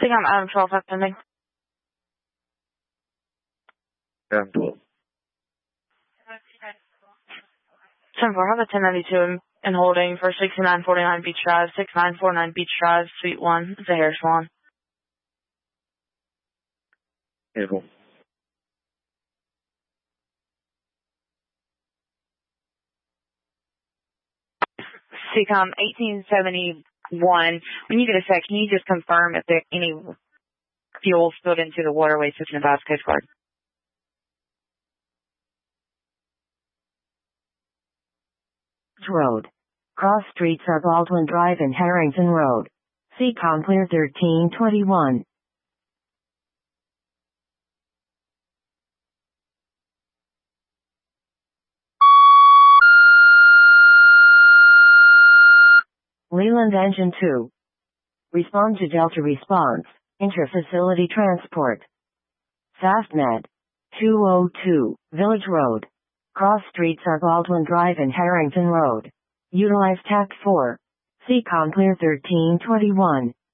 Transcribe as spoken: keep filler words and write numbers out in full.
Seacom Adam twelve five pending. Adam twelve. ten four, have a ten ninety-two in, in holding for sixty-nine forty-nine Beach Drive, sixty-nine forty-nine Beach Drive, Suite one. It's a hair salon. Beautiful. Seacom eighteen seventy-one, when you get a sec, can you just confirm if there any fuel spilled into the waterway system by the Coast Guard? Road. Cross streets are Baldwin Drive and Harrington Road. Seacom clear thirteen twenty-one. Leland Engine two. Respond to Delta Response. Intra-facility transport. FastMed. two oh two, Village Road. Cross streets are Baldwin Drive and Harrington Road. Utilize T A C four. Seacom clear thirteen twenty-one.